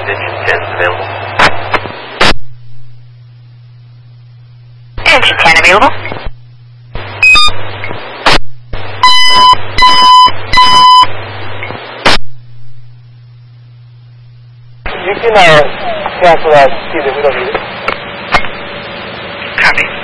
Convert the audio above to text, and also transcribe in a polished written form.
engine 10 is available. Engine 10 available. You can cancel that speed if we don't need it. Copy.